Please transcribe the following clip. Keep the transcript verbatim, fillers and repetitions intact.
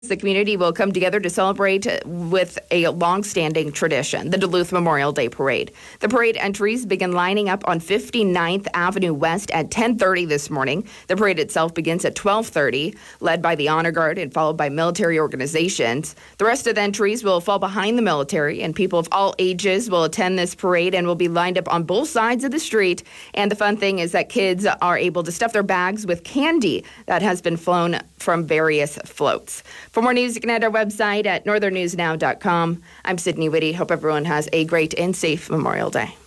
The community will come together to celebrate with a long-standing tradition, the Duluth Memorial Day Parade. The parade entries begin lining up on fifty-ninth Avenue West at ten thirty this morning. The parade itself begins at twelve thirty, led by the Honor Guard and followed by military organizations. The rest of the entries will fall behind the military, and people of all ages will attend this parade and will be lined up on both sides of the street. And the fun thing is that kids are able to stuff their bags with candy that has been flown from various floats. For more news, you can head to our website at northern news now dot com. I'm Sydney Whitty. Hope everyone has a great and safe Memorial Day.